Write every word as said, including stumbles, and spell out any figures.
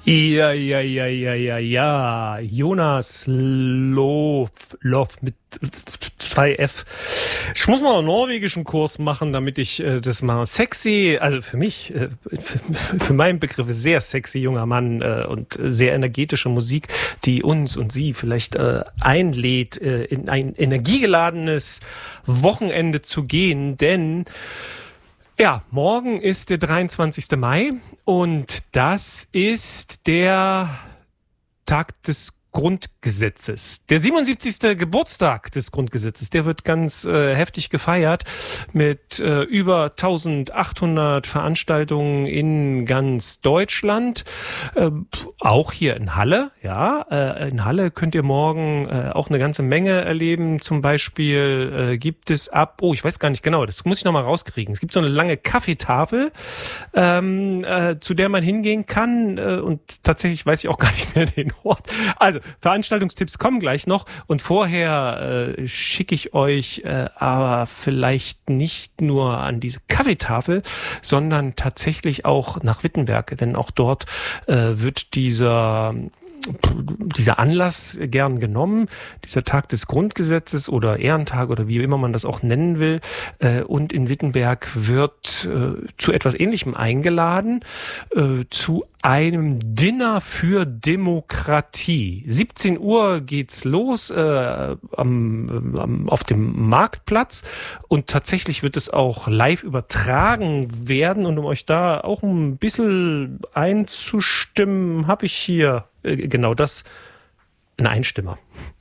Ja, ja, ja, ja, ja, ja. Jonas Lof, Lof mit zwei F. Ich muss mal einen norwegischen Kurs machen, damit ich äh, das mal sexy, also für mich, äh, für, für meinen Begriff sehr sexy junger Mann äh, und sehr energetische Musik, die uns und Sie vielleicht äh, einlädt, äh, in ein energiegeladenes Wochenende zu gehen, denn ja, morgen ist der dreiundzwanzigster Mai und das ist der Tag des Grundgesetzes. Der siebenundsiebzigste Geburtstag des Grundgesetzes, der wird ganz äh, heftig gefeiert mit äh, über eintausendachthundert Veranstaltungen in ganz Deutschland, äh, auch hier in Halle. Ja, äh, in Halle könnt ihr morgen äh, auch eine ganze Menge erleben. Zum Beispiel äh, gibt es ab, oh, ich weiß gar nicht genau, das muss ich nochmal rauskriegen. Es gibt so eine lange Kaffeetafel, ähm, äh, zu der man hingehen kann äh, und tatsächlich weiß ich auch gar nicht mehr den Ort. Also Veranstaltungstipps kommen gleich noch und vorher äh, schicke ich euch äh, aber vielleicht nicht nur an diese Kaffeetafel, sondern tatsächlich auch nach Wittenberg, denn auch dort äh, wird dieser dieser Anlass gern genommen, dieser Tag des Grundgesetzes oder Ehrentag oder wie immer man das auch nennen will. Und in Wittenberg wird zu etwas Ähnlichem eingeladen, zu einem Dinner für Demokratie. siebzehn Uhr geht's los äh, am, am, auf dem Marktplatz und tatsächlich wird es auch live übertragen werden. Und um euch da auch ein bisschen einzustimmen, habe ich hier äh, genau das, ein Einstimmer.